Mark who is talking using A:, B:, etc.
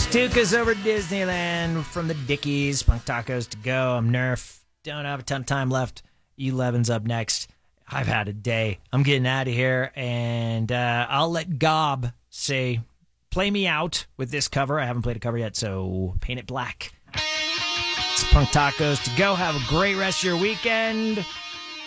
A: Tuca's over Disneyland from the Dickies. Punk Tacos to go. I'm Nerf. Don't have a ton of time left. E11's up next. I've had a day. I'm getting out of here, and I'll let Gob say, play me out with this cover. I haven't played a cover yet, so paint it black. It's Punk Tacos to go. Have a great rest of your weekend.